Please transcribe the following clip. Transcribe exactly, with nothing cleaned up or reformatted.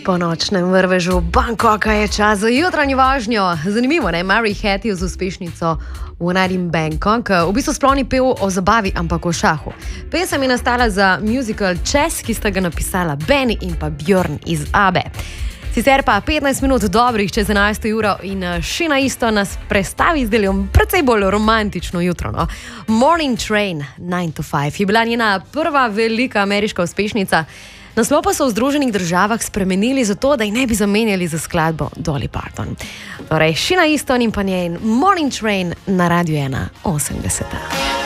Po nočnem vrvežu Bangkoka je čas za jutranjo vožnjo. Zanimivo, ne? Mary Hattie z uspešnico When I'm in Bangkok. V bistvu sploh ni pel o zabavi, ampak o šahu. Pesem je nastala za musical Chess, ki sta ga napisala Benny in pa Björn iz ABBE. Sicer pa petnajst minut dobrih čez enajsto uro in še na isto nas prestavi z delom precej bolj romantično jutro. No? Morning Train nine to five je bila njena prva velika ameriška uspešnica. Naslov pa so v Združenih državah spremenili zato, da ji ne bi zamenjali za skladbo Dolly Parton. Torej, še na isto in pa njen Morning Train na Radiu ena osemdeset.